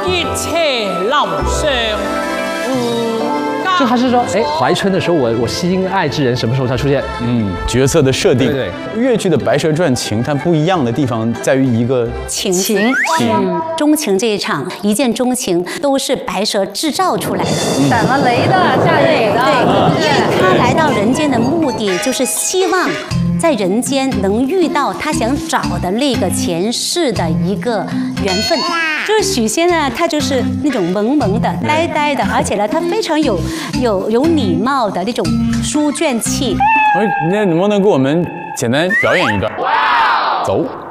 一切老生。 就他是说，哎，怀春的时候，我心爱之人什么时候才出现？ 角色的设定。 对， 越剧的《白蛇传》情，它不一样的地方在于一个情，钟情这一场一见钟情都是白蛇制造出来的， 闪了雷的，下雨的， 对，因为他来到人间的目的就是希望在人间能遇到他想找的那个前世的一个缘分。就是许仙呢，他就是那种萌萌的、呆呆的，而且呢，他非常有礼貌的那种书卷气。 那能不能给我们简单表演一段？走。